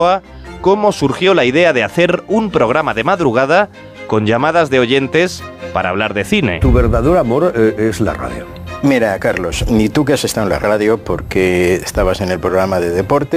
cómo surgió la idea de hacer un programa de madrugada con llamadas de oyentes para hablar de cine. Tu verdadero amor es la radio. Mira, Carlos, ni tú que has estado en la radio porque estabas en el programa de deporte,